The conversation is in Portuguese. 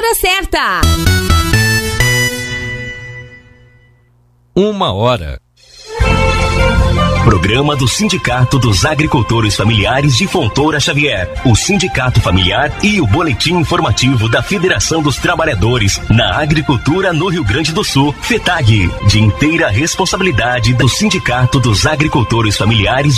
hora certa. 1h. Programa do Sindicato dos Agricultores Familiares de Fontoura Xavier, o Sindicato Familiar e o Boletim Informativo da Federação dos Trabalhadores na Agricultura no Rio Grande do Sul, FETAG, de inteira responsabilidade do Sindicato dos Agricultores Familiares